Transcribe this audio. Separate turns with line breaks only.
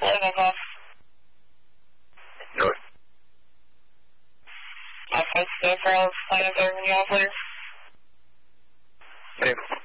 North.
North.
I think there's a fire there in the office.
Okay.